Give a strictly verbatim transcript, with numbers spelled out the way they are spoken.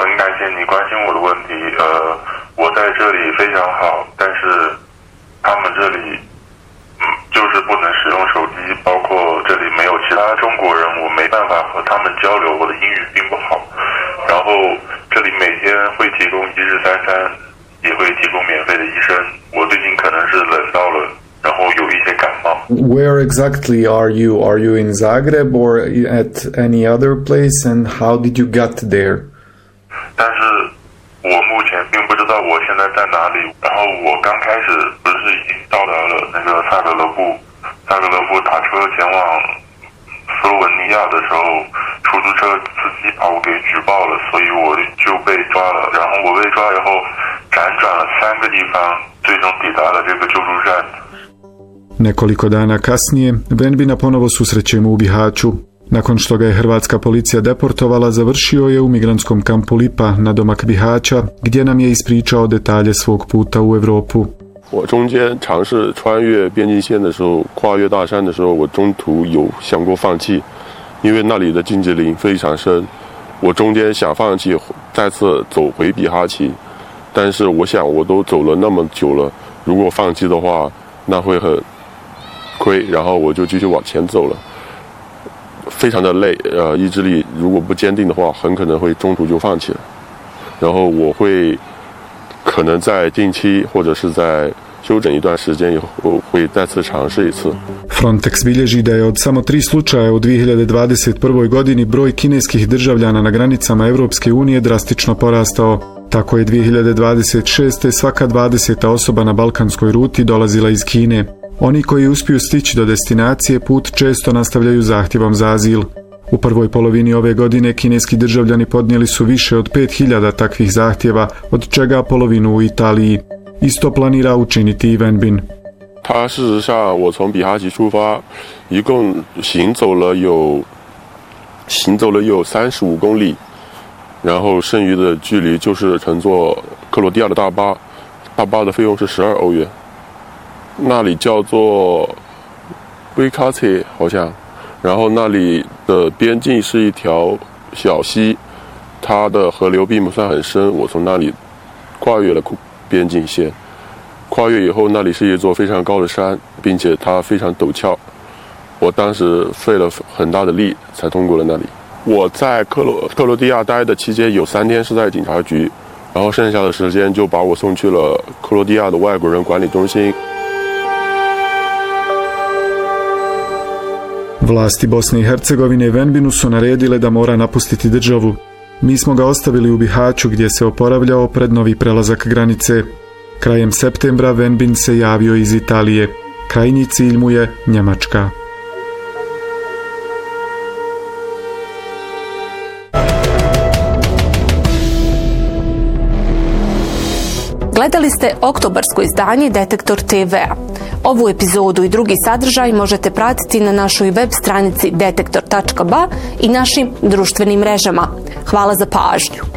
很感谢你关心我的问题。呃，我在这里非常好，但是他们这里嗯就是不能使用手机，包括这里没有其他中国人，我没办法和他们交流，我的英语并不好。然后这里每天会提供一日三餐，也会提供免费的医生。我最近可能是冷到了，然后有一些感冒。 Where exactly are you? Are you in Zagreb or at any other place? And how did you get there? 但是我目前并不知道我现在在哪里。然后我刚开始不是已经到达了那个萨格勒布，萨格勒布打车前往斯洛文尼亚的时候，出租车司机把我给举报了，所以我就被抓了。然后我被抓以后辗转了三个地方，最终抵达了这个救助站。 Nekoliko dana kasnije, Venbina ponovo susrećemo u Bihaću. Nakon što ga je hrvatska policija deportovala, završio je u migrantskom kampu Lipa na domak Bihaća, gdje nam je ispričao detalje svog puta u Europu. 我中间尝试穿越边境线的时候，跨越大山的时候，我中途有想过放弃，因为那里的禁制林非常深。我中间想放弃，再次走回比哈奇，但是我想我都走了那么久了，如果放弃的话，那会很亏，然后我就继续往前走了，非常的累，呃，意志力如果不坚定的话，很可能会中途就放弃了。然后我会可能在近期或者是在休整一段时间以后会再次尝试一次。 Frontex bilježi da je od samo tri slučaja u dvije hiljade dvadeset prvoj godini broj kineskih državljana na granicama Europske unije drastično porastao. Tako je dvije hiljade dvadeset šeste. svaka dvadeseta osoba na balkanskoj ruti dolazila iz Kine. Oni koji uspiju stići do destinacije put često nastavljaju zahtjevom za azil. U prvoj polovini ove godine kineski državljani podnijeli su više od pet hiljada takvih zahtjeva, od čega polovinu u Italiji. Isto planira učiniti i Venbin. 他事实上，我从比哈奇出发，一共行走了有行走了有三十五公里，然后剩余的距离就是乘坐克罗地亚的大巴，大巴的费用是十二欧元。那里叫做维卡切，好像。然后那里的边境是一条小溪，它的河流并不算很深，我从那里跨越了边境线。跨越以后，那里是一座非常高的山，并且它非常陡峭。我当时费了很大的力才通过了那里。我在克罗克罗地亚待的期间有三天是在警察局，然后剩下的时间就把我送去了克罗地亚的外国人管理中心。 Vlasti Bosne i Hercegovine Venbinu su naredile da mora napustiti državu. Mi smo ga ostavili u Bihaću gdje se oporavljao pred novi prelazak granice. Krajem septembra Venbin se javio iz Italije. Krajnji cilj mu je Njemačka. Gledali ste oktobarsko izdanje Detektor te ve-a. Ovu epizodu i drugi sadržaj možete pratiti na našoj web stranici detektor tačka ba i našim društvenim mrežama. Hvala za pažnju.